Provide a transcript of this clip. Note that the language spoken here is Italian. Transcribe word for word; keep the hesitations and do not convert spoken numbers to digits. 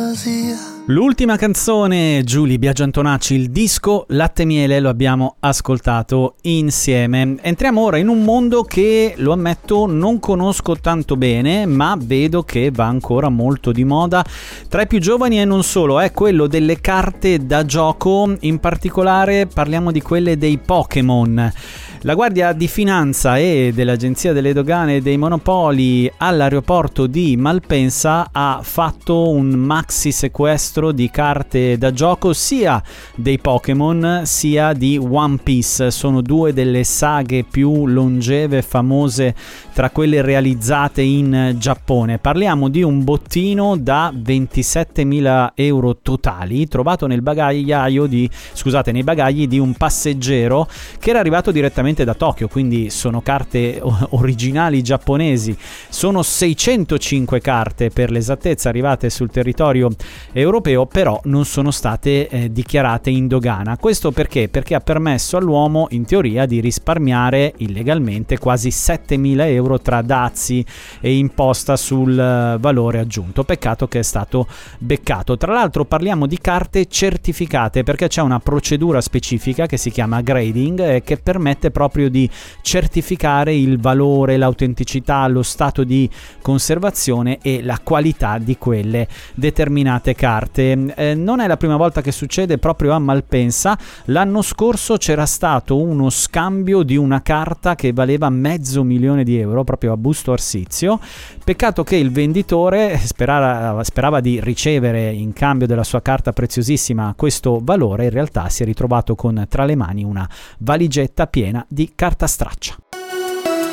fantasia. L'ultima canzone, Giulia Biagio Antonacci, il disco Latte e Miele, lo abbiamo ascoltato insieme. Entriamo ora in un mondo che, lo ammetto, non conosco tanto bene, ma vedo che va ancora molto di moda tra i più giovani e non solo, è quello delle carte da gioco, in particolare parliamo di quelle dei Pokémon. La Guardia di Finanza e dell'Agenzia delle Dogane e dei Monopoli all'aeroporto di Malpensa ha fatto un maxi sequestro di carte da gioco sia dei Pokémon sia di One Piece. Sono due delle saghe più longeve e famose tra quelle realizzate in Giappone. Parliamo di un bottino da ventisettemila euro totali trovato nel bagagliaio di scusate nei bagagli di un passeggero che era arrivato direttamente da Tokyo, quindi sono carte originali giapponesi. Sono seicentocinque carte per l'esattezza arrivate sul territorio europeo, però non sono state eh, dichiarate in dogana. Questo perché? Perché ha permesso all'uomo in teoria di risparmiare illegalmente quasi settemila euro tra dazi e imposta sul uh, valore aggiunto. Peccato che è stato beccato. Tra l'altro parliamo di carte certificate perché c'è una procedura specifica che si chiama grading e che permette proprio di certificare il valore, l'autenticità, lo stato di conservazione e la qualità di quelle determinate carte. Eh, non è la prima volta che succede proprio a Malpensa. L'anno scorso c'era stato uno scambio di una carta che valeva mezzo milione di euro proprio a Busto Arsizio. Peccato che il venditore sperava, sperava di ricevere in cambio della sua carta preziosissima questo valore, in realtà si è ritrovato con tra le mani una valigetta piena di carta straccia.